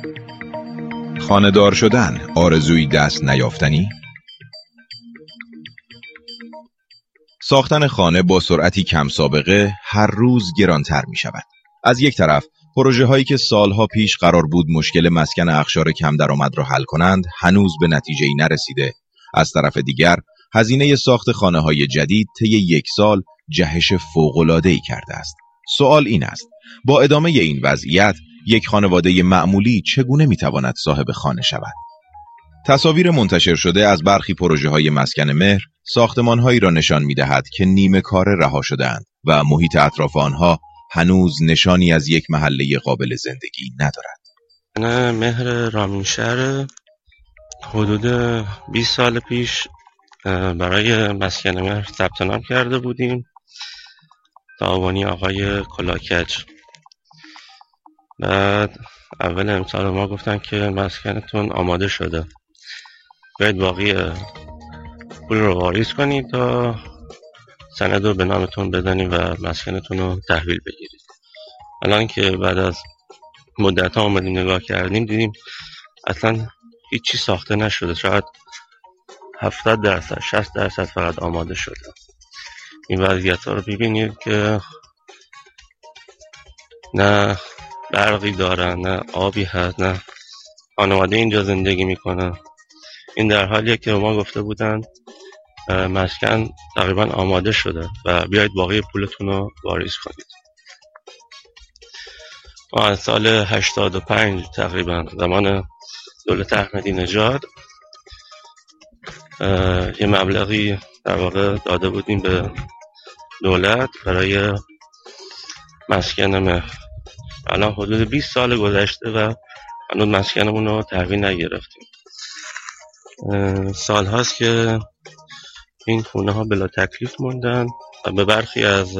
خانه‌دار شدن، آرزوی دست نیافتنی؟ ساختن خانه با سرعتی کم سابقه هر روز گرانتر می شود. از یک طرف پروژه هایی که سالها پیش قرار بود مشکل مسکن اقشار کم درآمد را حل کنند هنوز به نتیجه‌ای نرسیده. از طرف دیگر هزینه ساخت خانه های جدید طی یک سال جهش فوق‌العاده‌ای کرده است. سوال این است: با ادامه این وضعیت یک خانواده معمولی چگونه میتواند صاحب خانه شود؟ تصاویر منتشر شده از برخی پروژه‌های مسکن مهر ساختمان‌هایی را نشان می‌دهد که نیمه کاره رها شده‌اند و محیط اطراف آنها هنوز نشانی از یک محله قابل زندگی ندارد. من مهر رامینشهر حدود 20 سال پیش برای مسکن مهر ثبت نام کرده بودیم. تعاونی آقای کلاکج. بعد اول امسال ما گفتن که مسکنتون آماده شده، باید باقی پول رو واریز کنید تا سند رو به نامتون بدنید و مسکنتون رو تحویل بگیرید. الان که بعد از مدت ها آمدیم نگاه کردیم دیدیم اصلا هیچی ساخته نشده، شاید 70% 60% فقط آماده شده. این وضعیت ها رو ببینید که نه برقی دارن، نه آبی هست، نه خانواده اینجا زندگی میکنن. این در حالیه که ما گفته بودن مسکن تقریبا آماده شده و بیایید باقی پولتون رو واریز کنید. ما از سال 85 تقریبا زمان دولت احمدی نژاد یه مبلغی در واقع داده بودیم به دولت برای مسکن مهر. الان حدود 20 سال گذشته و هنوز مسکنمون رو تحویل نگرفتیم. سال هاست که این خونه ها بلا تکلیف موندن و به برخی از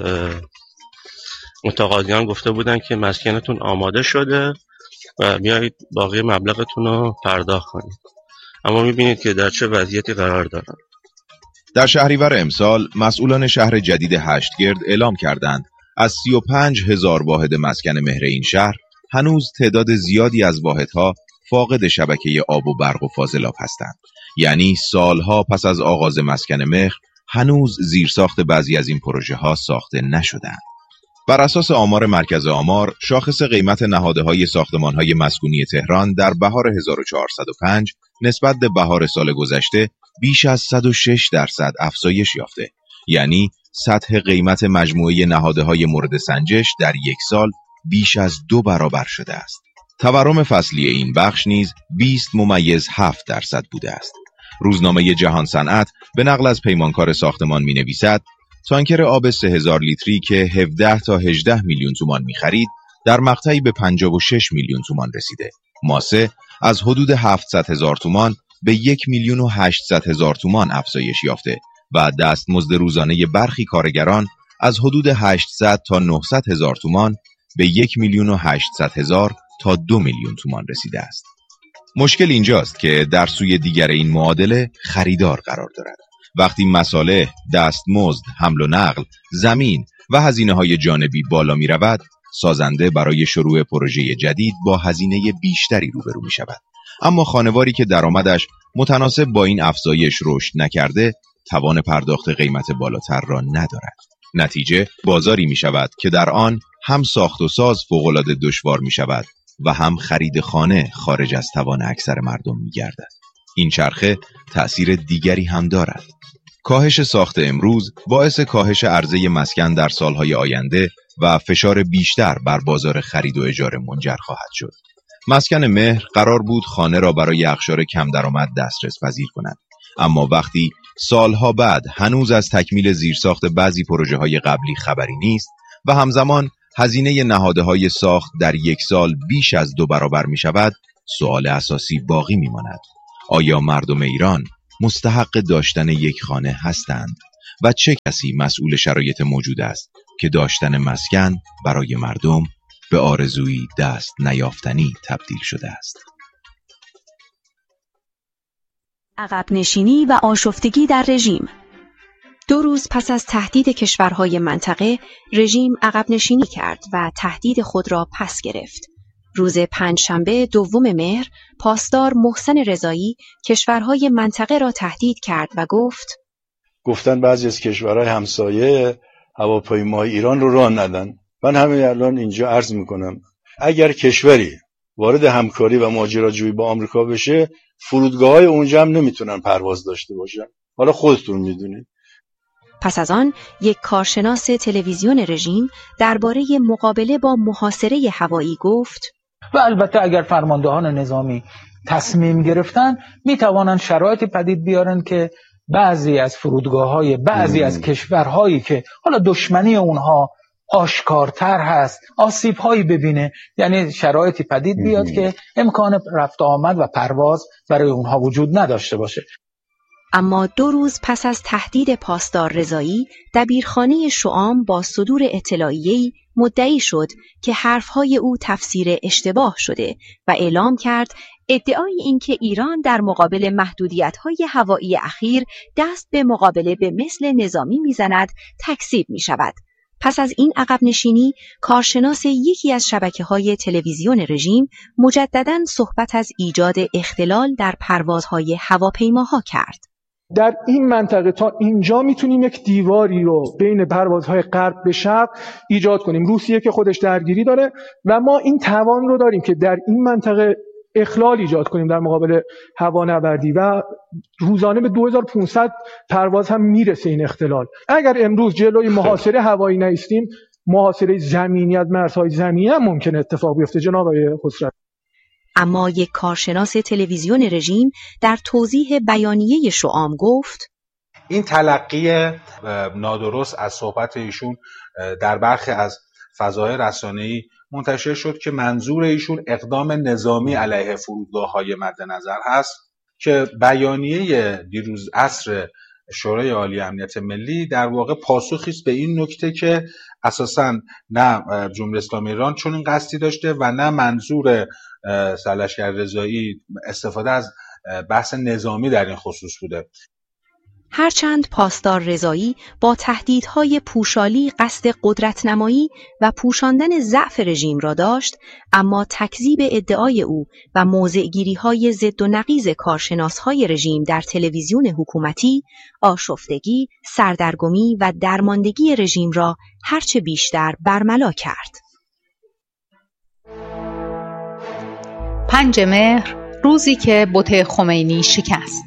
متقاضیان گفته بودن که مسکنتون آماده شده و بیایید باقی مبلغتون رو پرداخت کنید، اما میبینید که در چه وضعیتی قرار دارن. در شهریور امسال مسئولان شهر جدید هشتگرد اعلام کردند از 35,000 واحد مسکن مهر این شهر هنوز تعداد زیادی از واحدها فاقد شبکه آب و برق و فاضلاب هستند. یعنی سالها پس از آغاز مسکن مهر هنوز زیرساخت بعضی از این پروژه ها ساخته نشدند. بر اساس آمار مرکز آمار، شاخص قیمت نهادهای ساختمان‌های مسکونی تهران در بهار 1405 نسبت به بهار سال گذشته بیش از 106% افزایش یافته. یعنی سطح قیمت مجموعه نهادهای مورد سنجش در یک سال بیش از 2 برابر شده است. تورم فصلی این بخش نیز 20.7% بوده است. روزنامه جهان صنعت به نقل از پیمانکار ساختمان می نویسد تانکر آب 3000 لیتری که 17 تا 18 میلیون تومان می خرید در مقطعی به 56 میلیون تومان رسیده. ماسه از حدود 700,000 تومان به 1,800,000 تومان افزایش یافته و دستمزد روزانه برخی کارگران از حدود 800 تا 900,000 تومان به 1,800,000 تا 2 میلیون تومان رسیده است. مشکل اینجاست که در سوی دیگر این معادله خریدار قرار دارد. وقتی مصالح، دستمزد، حمل و نقل، زمین و هزینه‌های جانبی بالا می رود، سازنده برای شروع پروژه جدید با هزینه بیشتری روبرو می شود. اما خانواری که درآمدش متناسب با این افزایش رشد نکرده، توان پرداخت قیمت بالاتر را ندارد. نتیجه بازاری می شود که در آن هم ساخت و ساز فوق‌العاده دشوار می شود و هم خرید خانه خارج از توان اکثر مردم می گردد. این چرخه تأثیر دیگری هم دارد. کاهش ساخت امروز باعث کاهش عرضه مسکن در سالهای آینده و فشار بیشتر بر بازار خرید و اجاره منجر خواهد شد. مسکن مهر قرار بود خانه را برای اقشار کم درآمد دسترس پذیر کند، اما وقتی سالها بعد هنوز از تکمیل زیرساخت بعضی پروژه‌های قبلی خبری نیست و همزمان هزینه نهادهای ساخت در یک سال بیش از 2 برابر می شود، سوال اساسی باقی می ماند. آیا مردم ایران مستحق داشتن یک خانه هستند و چه کسی مسئول شرایط موجود است که داشتن مسکن برای مردم به آرزویی دست نیافتنی تبدیل شده است؟ عقب نشینی و آشفتگی در رژیم. 2 روز پس از تهدید کشورهای منطقه، رژیم عقب نشینی کرد و تهدید خود را پس گرفت. روز پنجشنبه 2 مهر پاسدار محسن رضایی کشورهای منطقه را تهدید کرد و گفتن بعضی از کشورهای همسایه هواپیمای ایران رو راه ندن. من همین الان اینجا عرض میکنم اگر کشوری وارد همکاری و ماجراجویی با آمریکا بشه، فرودگاه‌های اونجا هم نمیتونن پرواز داشته باشن. حالا خودتون میدونید. پس از آن یک کارشناس تلویزیون رژیم درباره مقابله با محاصره هوایی گفت: و البته اگر فرماندهان نظامی تصمیم گرفتن میتوانند شرایطی پدید بیارن که بعضی از فرودگاه‌های بعضی از کشورهایی که حالا دشمنی اونها آشکارتر هست آسیب‌هایی ببینه، یعنی شرایطی پدید بیاد که امکان رفت آمد و پرواز برای اونها وجود نداشته باشه. اما 2 روز پس از تهدید پاسدار رضایی، دبیرخانه شعام با صدور اطلاعیه‌ای مدعی شد که حرفهای او تفسیر اشتباه شده و اعلام کرد ادعای اینکه ایران در مقابل محدودیت‌های هوایی اخیر دست به مقابله به مثل نظامی می‌زند تکذیب می‌شود. پس از این عقب نشینی، کارشناس یکی از شبکه‌های تلویزیون رژیم مجدداً صحبت از ایجاد اختلال در پروازهای هواپیماها کرد. در این منطقه تا اینجا میتونیم یک دیواری رو بین پروازهای غرب به شرق ایجاد کنیم. روسیه که خودش درگیری داره و ما این توان رو داریم که در این منطقه اخلال ایجاد کنیم در مقابل هوانوردی و روزانه به 2500 پرواز هم میرسه این اختلال. اگر امروز جلوی محاصره هوایی نایستیم، محاصره زمینی از مرزهای زمینی هم ممکن اتفاق بیفته جناب آقای خسروی. اما یک کارشناس تلویزیون رژیم در توضیح بیانیه شعام گفت: این تلقی نادرست از صحبت ایشون در برخی از فضای رسانه‌ای منتشر شد که منظور ایشون اقدام نظامی علیه فرودگاه‌های مد نظر هست که بیانیه دیروز عصر شورای عالی امنیت ملی در واقع پاسخی است به این نکته که اساساً نه جمهوری اسلامی ایران چون این قصدی داشته و نه منظور سرلشکر رضایی استفاده از بحث نظامی در این خصوص بوده. هرچند پاسدار رضایی با تهدیدهای پوشالی قصد قدرت‌نمایی و پوشاندن ضعف رژیم را داشت، اما تکذیب ادعای او و موضع‌گیری‌های ضد و نقیض کارشناس‌های رژیم در تلویزیون حکومتی، آشفتگی، سردرگمی و درماندگی رژیم را هرچه بیشتر برملا کرد. 5 مهر، روزی که بت خمینی شکست.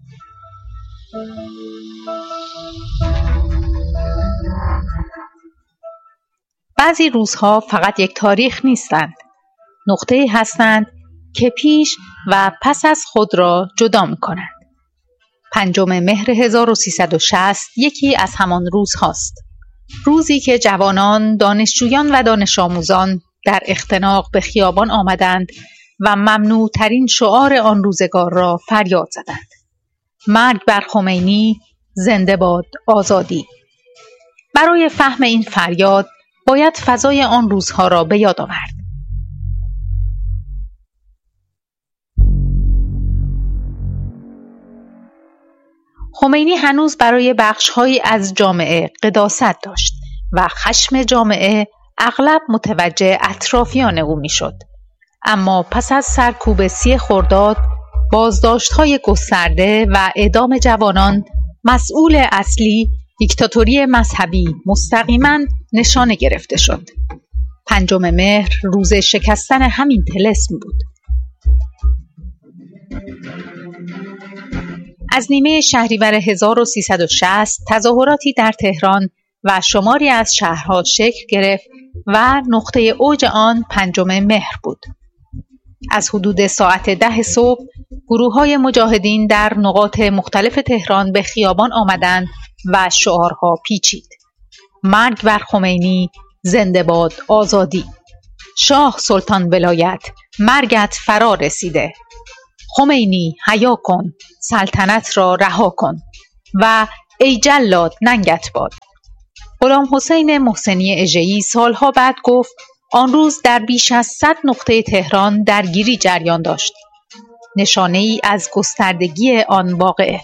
بعضی روزها فقط یک تاریخ نیستند، نقطه‌ای هستند که پیش و پس از خود را جدا می‌کنند. 5 مهر 1360 یکی از همان روزهاست. روزی که جوانان، دانشجویان و دانش آموزان در اختناق به خیابان آمدند و ممنوع‌ترین شعار آن روزگار را فریاد زدند: مرگ بر خمینی، زنده باد آزادی. برای فهم این فریاد باید فضای آن روزها را به یاد آورد. خمینی هنوز برای بخش‌هایی از جامعه قداست داشت و خشم جامعه اغلب متوجه اطرافیان او می‌شد. اما پس از سرکوب 30 خرداد، بازداشت‌های گسترده و اعدام جوانان، مسئول اصلی دیکتاتوری مذهبی مستقیما نشانه گرفته شد. 5 مهر روز شکستن همین طلسم بود. از نیمه شهریور 1360 تظاهراتی در تهران و شماری از شهرها شکل گرفت و نقطه اوج آن 5 مهر بود. از حدود ساعت 10 صبح گروه‌های مجاهدین در نقاط مختلف تهران به خیابان آمدند و شعارها پیچید: مرگ بر خمینی، زنده باد آزادی. شاه سلطان ولایت، مرگت فرا رسیده. خمینی حیا کن، سلطنت را رها کن و ای جلاد ننگت باد. غلام حسین محسنی اژه‌ای سالها بعد گفت آن روز در بیش از 100 نقطه تهران درگیری جریان داشت، نشانه ای از گستردگی آن واقعه.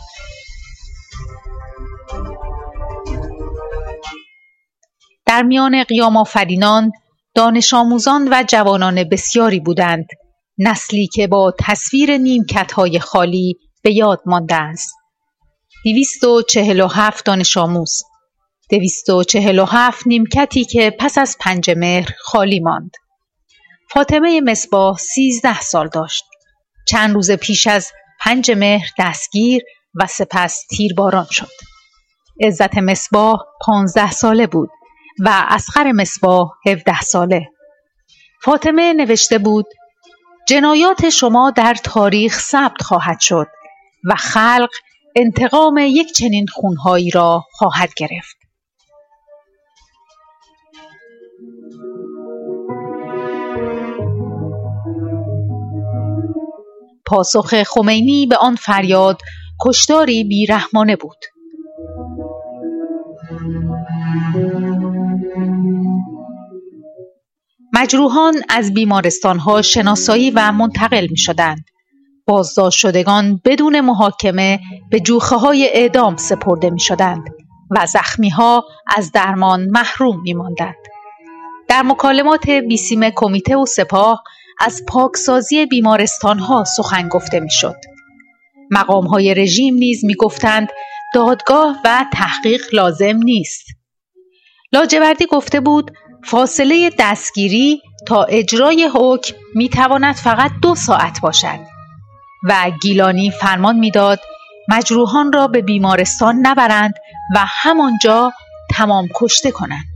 در میان قیام آفرینان دانش آموزان و جوانان بسیاری بودند، نسلی که با تصویر نیمکت‌های خالی به یاد مانده است. 247 دانش آموز، 247 نیمکتی که پس از 5 مهر خالی ماند. فاطمه مصباح 13 سال داشت. چند روز پیش از 5 مهر دستگیر و سپس تیرباران شد. عزت مصباح 15 ساله بود و اصغر مصباح 17 ساله. فاطمه نوشته بود: جنایات شما در تاریخ ثبت خواهد شد و خلق انتقام یک چنین خونهایی را خواهد گرفت. پاسخ خمینی به آن فریاد کشتاری بیرحمانه بود. مجروحان از بیمارستان‌ها شناسایی و منتقل می‌شدند. بازداشت شدگان بدون محاکمه به جوخه‌های اعدام سپرده می‌شدند و زخمی‌ها از درمان محروم می‌ماندند. در مکالمات بیسیم کمیته و سپاه از پاکسازی بیمارستان‌ها سخن گفته می‌شد. مقام‌های رژیم نیز می‌گفتند دادگاه و تحقیق لازم نیست. لاجوردی گفته بود فاصله دستگیری تا اجرای حکم می‌تواند فقط 2 ساعت باشد و گیلانی فرمان می‌داد مجروحان را به بیمارستان نبرند و همانجا تمام کشته کنند.